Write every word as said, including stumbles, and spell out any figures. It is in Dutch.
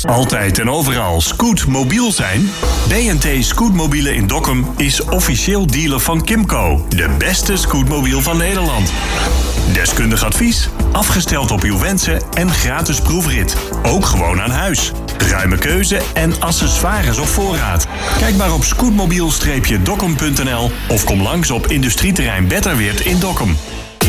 Altijd en overal Scoot mobiel zijn? B en T Scootmobielen in Dokkum is officieel dealer van Kymco. De beste scootmobiel van Nederland. Deskundig advies, afgesteld op uw wensen en gratis proefrit. Ook gewoon aan huis. Ruime keuze en accessoires op voorraad. Kijk maar op scootmobiel dokkum punt n l of kom langs op industrieterrein Betterweert in Dokkum.